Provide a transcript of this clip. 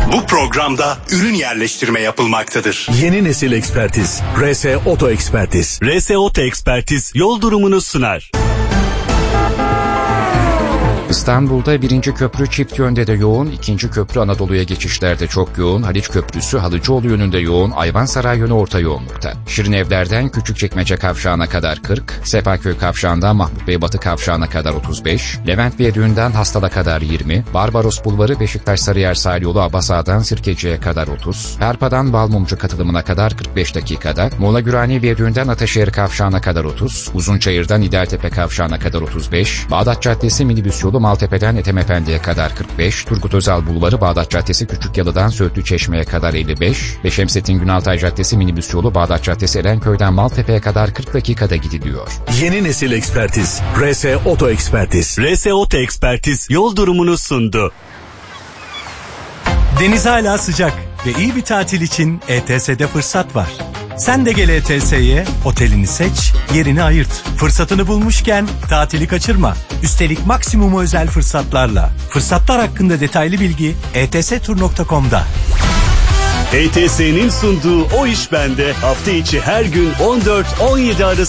Bu programda ürün yerleştirme yapılmaktadır. Yeni nesil ekspertiz. RS Oto Ekspertiz. RS Oto Ekspertiz yol durumunu sunar. İstanbul'da 1. köprü çift yönde de yoğun, 2. köprü Anadolu'ya geçişlerde çok yoğun, Haliç Köprüsü Halıcıoğlu yönünde yoğun, Ayvansaray yönü orta yoğunlukta. Şirinevler'den Küçükçekmece kavşağına kadar 40, Sefaköy kavşağından Mahmut Bey Batı kavşağına kadar 35, Levent Viyadüğü'nden Hastal'a kadar 20, Barbaros Bulvarı Beşiktaş Sarıyer Sahil Yolu Abasa'dan Sirkeci'ye kadar 30, Perpa'dan Balmumcu katılımına kadar 45 dakikada, Muğla Gürani Viyadüğü'nden Ataşehir kavşağına kadar 30, Uzunçayır'dan İdealtepe kavşağına kadar 35, Bağdat Caddesi minibüs yolu Maltepe'den Ethem Efendi'ye kadar 45, Turgut Özal Bulvarı Bağdat Caddesi Küçükyalı'dan Söğütlü Çeşme'ye kadar 55 ve Şemsettin Günaltay Caddesi minibüs yolu Bağdat Caddesi Erenköy'den Maltepe'ye kadar 40 dakikada gidiliyor. Yeni nesil ekspertiz. RS Oto Ekspertiz. RS Oto Ekspertiz yol durumunu sundu. Deniz hala sıcak ve iyi bir tatil için ETS'de fırsat var. Sen de gel ETS'ye, otelini seç, yerini ayırt. Fırsatını bulmuşken tatili kaçırma. Üstelik maksimum özel fırsatlarla. Fırsatlar hakkında detaylı bilgi etstur.com'da. ETS'nin sunduğu O İş Bende hafta içi her gün 14-17 arası